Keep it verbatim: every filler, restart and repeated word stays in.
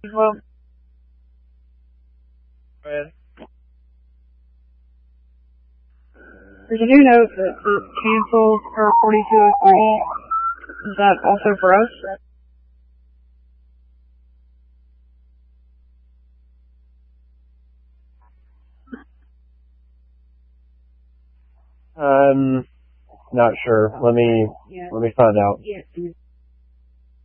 Well, Red. There's a new note that for cancel for forty-two oh three. Is that also for us? Um, not sure. Let me Yeah. let me find out. Yeah.